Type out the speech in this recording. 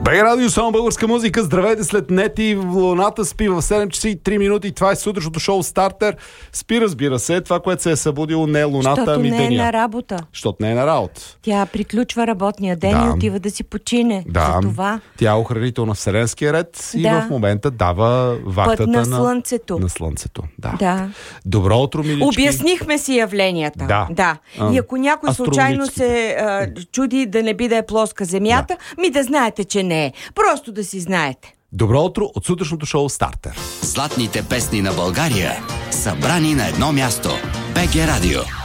БГ Радио, само българска музика. Здравейте след Нети. Луната спи в 7 часа и 3 минути. Това е сутрешното шоу Стартер. Спи, разбира се. Това, което се е събудило, не е луната, ами деня. Защото не е на работа. Защото не е на работа. Тя приключва работния ден и отива да си почине. Да. За това. Тя е охранител на Вселенския ред и в момента дава вахтата път на Слънцето. На Слънцето. Да. Добро утро, милички. Обяснихме си явленията. Да. И ако някой случайно се чуди да не би да е плоска земята, да знаете, че не е. Просто да си знаете. Добро утро от сутрешното шоу Стартер. Златните песни на България, събрани на едно място. БГ Радио.